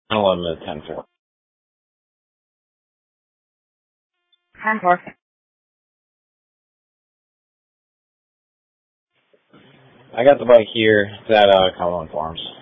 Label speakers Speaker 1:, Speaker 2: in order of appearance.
Speaker 1: 11 to 10-4.
Speaker 2: 10-4.
Speaker 1: I got the bike here. It's at Cumberland Farms.